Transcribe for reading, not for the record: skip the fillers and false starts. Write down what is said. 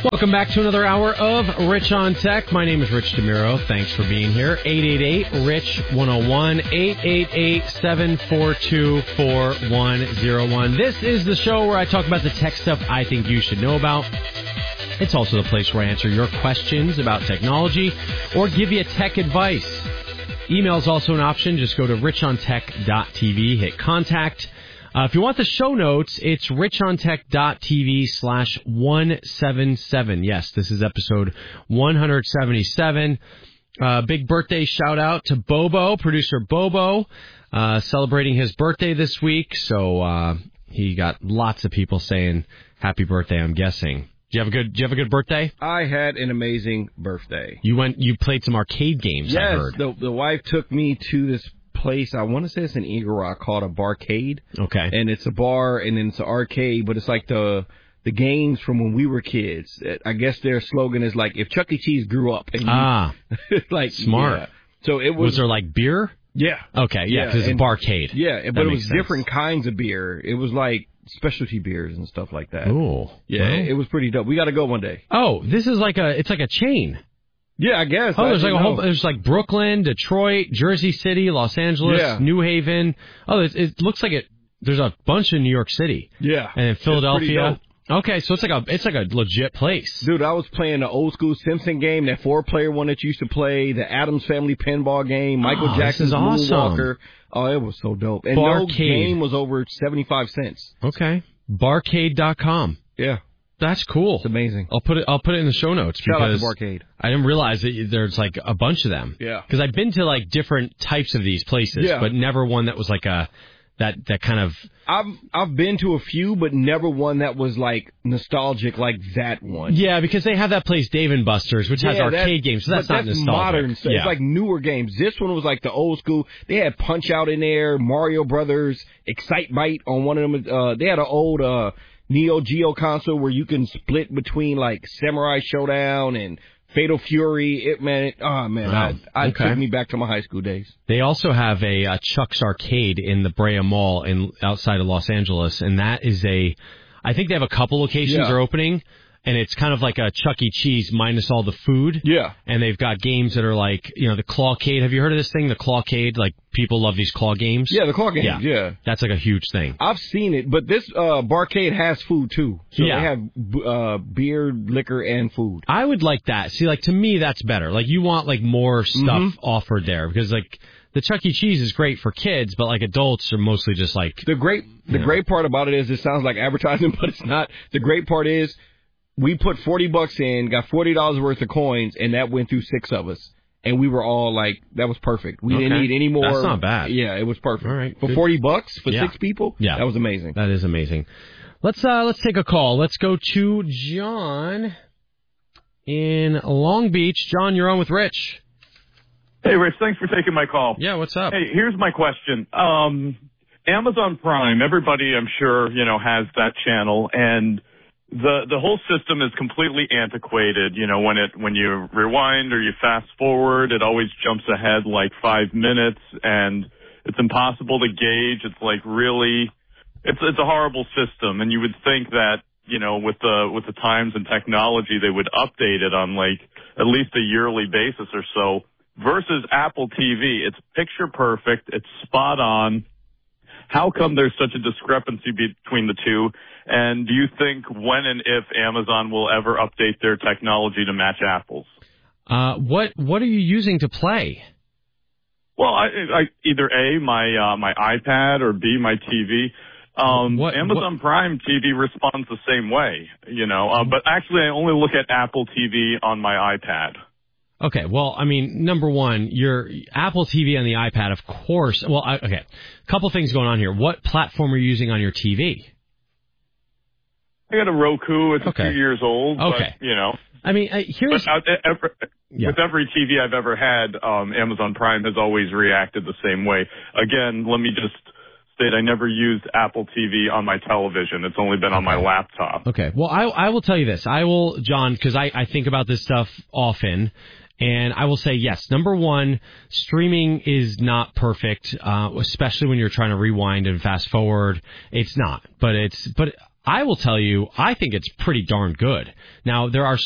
Welcome back to another hour of Rich on Tech. My name is Rich DeMiro. Thanks for being here. 888-RICH-101, 888-742-4101. This is the show where I talk about the tech stuff I think you should know about. It's also the place where I answer your questions about technology or give you tech advice. Email is also an option. Just go to richontech.tv, hit contact. If you want the show notes, it's richontech.tv/177. Yes, this is episode 177. Big birthday shout out to Bobo, producer Bobo, celebrating his birthday this week. So he got lots of people saying happy birthday, I'm guessing. Do you have a good birthday? I had an amazing birthday. You played some arcade games, yes, I heard. The wife took me to this place, I want to say it's in Eagle Rock, called a Barcade. Okay. And it's a bar and then it's an arcade, but it's like the games from when we were kids. I guess their slogan is like, if Chuck E. Cheese grew up. And like smart. Yeah. So it was there like beer? Yeah. Okay, yeah, because it's a barcade. Yeah, but it was different kinds of beer. It was like specialty beers and stuff like that. Oh. Yeah, well, it was pretty dope. We got to go one day. Oh, this is it's like a chain. Yeah, I guess. Oh, there's like Brooklyn, Detroit, Jersey City, Los Angeles, New Haven. Oh, it looks like there's a bunch in New York City. Yeah. And in Philadelphia. Okay, so it's like a legit place. Dude, I was playing the old school Simpson game, that 4-player one that you used to play, the Addams Family pinball game, Michael Jackson's Moonwalker. Oh, it was so dope. And no game was over 75 cents. Okay. Barcade.com. Yeah. That's cool. It's amazing. I'll put it in the show notes. Shout out because to Barcade. I didn't realize that there's like a bunch of them. Yeah. Because I've been to like different types of these places, but never one that was like that kind of. I've been to a few, but never one that was like nostalgic like that one. Yeah, because they have that place Dave & Buster's, which has arcade games, so that's not nostalgic. Modern stuff. Yeah. It's like newer games. This one was like the old school. They had Punch Out in there, Mario Brothers, Excite-Bite on one of them. They had an old Neo Geo console where you can split between like Samurai Showdown and Fatal Fury. It took me back to my high school days. They also have a Chuck's Arcade in the Brea Mall outside of Los Angeles, and that is I think they have a couple locations are opening, and it's kind of like a Chuck E. Cheese minus all the food. Yeah. And they've got games that are like, the Clawcade. Have you heard of this thing, the Clawcade? Like, people love these claw games. Yeah, the claw games, yeah. That's like a huge thing. I've seen it, but this Barcade has food, too. So they have beer, liquor, and food. I would like that. See, like, to me, that's better. Like, you want, like, more stuff offered there, because, like, the Chuck E. Cheese is great for kids, but, like, adults are mostly just, like... The great part about it is it sounds like advertising, but it's not. The great part is... We put $40 in, got $40 worth of coins, and that went through 6 of us. And we were all like, that was perfect. We didn't need any more. That's not bad. Yeah, it was perfect. All right. For $40 for 6 people? Yeah. That was amazing. That is amazing. Let's take a call. Let's go to John in Long Beach. John, you're on with Rich. Hey, Rich, thanks for taking my call. Yeah, what's up? Hey, here's my question. Amazon Prime, everybody I'm sure, has that channel, and the whole system is completely antiquated. When you rewind or you fast forward, it always jumps ahead like 5 minutes, and it's impossible to gauge. It's like really, it's a horrible system. And you would think that, with the times and technology, they would update it on like at least a yearly basis or so. Versus Apple TV, it's picture perfect, it's spot on. How come there's such a discrepancy between the two? And do you think when and if Amazon will ever update their technology to match Apple's? What are you using to play? Well, I either A, my iPad, or B, my TV. Amazon Prime TV responds the same way, but actually I only look at Apple TV on my iPad. Okay, well, I mean, number one, your Apple TV on the iPad, of course. Well, okay, a couple things going on here. What platform are you using on your TV? I got a Roku. It's a few years old. Okay. But, I mean, here's... With every TV I've ever had, Amazon Prime has always reacted the same way. Again, let me just state I never used Apple TV on my television. It's only been on my laptop. Okay. Well, I will tell you this. I will, John, because I think about this stuff often. And I will say, yes, number one, streaming is not perfect, especially when you're trying to rewind and fast forward. It's not. But I will tell you, I think it's pretty darn good. Now, there are